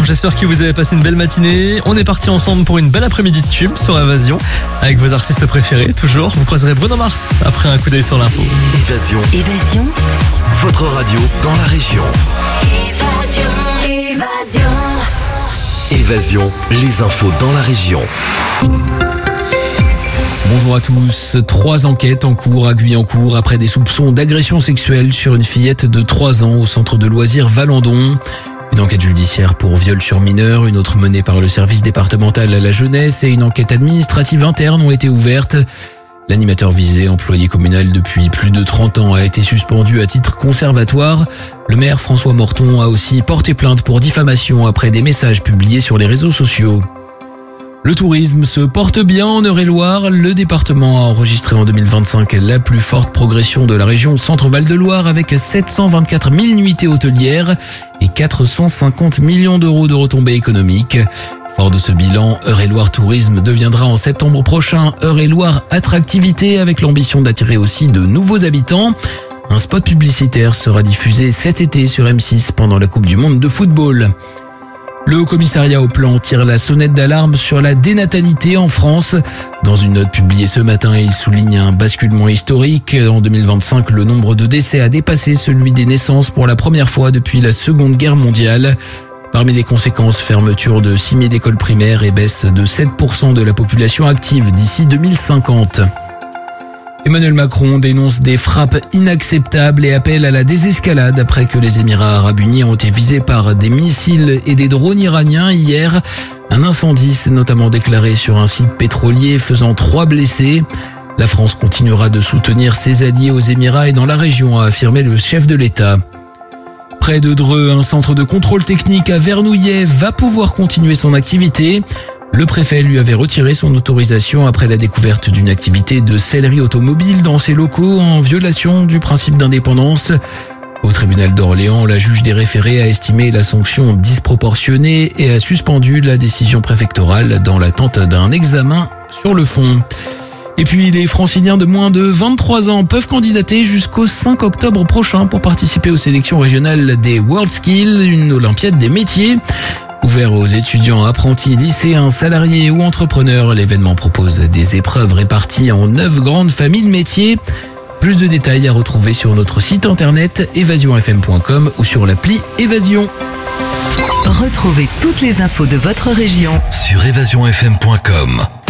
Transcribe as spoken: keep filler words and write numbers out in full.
j'espère que vous avez passé une belle matinée. On est parti ensemble pour une belle après-midi de tube sur Évasion, avec vos artistes préférés, toujours. Vous croiserez Bruno Mars après un coup d'œil sur l'info. Évasion. Évasion. Votre radio dans la région. Évasion. Évasion. Évasion, les infos dans la région. Bonjour à tous. Trois enquêtes en cours à Guyancourt après des soupçons d'agression sexuelle sur une fillette de trois ans au centre de loisirs Valandon. Une enquête judiciaire pour viol sur mineur, une autre menée par le service départemental à la jeunesse et une enquête administrative interne ont été ouvertes. L'animateur visé, employé communal depuis plus de trente ans, a été suspendu à titre conservatoire. Le maire François Morton a aussi porté plainte pour diffamation après des messages publiés sur les réseaux sociaux. Le tourisme se porte bien en Eure-et-Loire. Le département a enregistré en deux mille vingt-cinq la plus forte progression de la région Centre-Val de Loire avec sept cent vingt-quatre mille nuitées hôtelières et quatre cent cinquante millions d'euros de retombées économiques. Fort de ce bilan, Eure-et-Loire Tourisme deviendra en septembre prochain Eure-et-Loire Attractivité avec l'ambition d'attirer aussi de nouveaux habitants. Un spot publicitaire sera diffusé cet été sur M six pendant la Coupe du Monde de football. Le Haut Commissariat au Plan tire la sonnette d'alarme sur la dénatalité en France. Dans une note publiée ce matin, il souligne un basculement historique. En deux mille vingt-cinq, le nombre de décès a dépassé celui des naissances pour la première fois depuis la Seconde Guerre mondiale. Parmi les conséquences, fermeture de six mille écoles primaires et baisse de sept pour cent de la population active d'ici deux mille cinquante. Emmanuel Macron dénonce des frappes inacceptables et appelle à la désescalade après que les Émirats arabes unis ont été visés par des missiles et des drones iraniens hier. Un incendie s'est notamment déclaré sur un site pétrolier faisant trois blessés. La France continuera de soutenir ses alliés aux Émirats et dans la région, a affirmé le chef de l'État. Près de Dreux, un centre de contrôle technique à Vernouillet va pouvoir continuer son activité. Le préfet lui avait retiré son autorisation après la découverte d'une activité de sellerie automobile dans ses locaux en violation du principe d'indépendance. Au tribunal d'Orléans, la juge des référés a estimé la sanction disproportionnée et a suspendu la décision préfectorale dans l'attente d'un examen sur le fond. Et puis les franciliens de moins de vingt-trois ans peuvent candidater jusqu'au cinq octobre prochain pour participer aux sélections régionales des WorldSkills, une olympiade des métiers. Ouvert aux étudiants, apprentis, lycéens, salariés ou entrepreneurs, l'événement propose des épreuves réparties en neuf grandes familles de métiers. Plus de détails à retrouver sur notre site internet évasion f m point com ou sur l'appli Évasion. Retrouvez toutes les infos de votre région Sur évasion f m point com.